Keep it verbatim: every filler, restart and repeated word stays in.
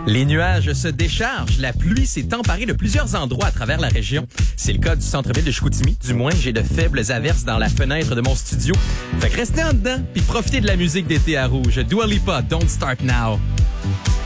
Les nuages se déchargent. La pluie s'est emparée de plusieurs endroits à travers la région. C'est le cas du centre-ville de Chicoutimi. Du moins, j'ai de faibles averses dans la fenêtre de mon studio. Fait que restez en dedans puis profitez de la musique d'été à Rouge. Dua Lipa, Don't Start Now.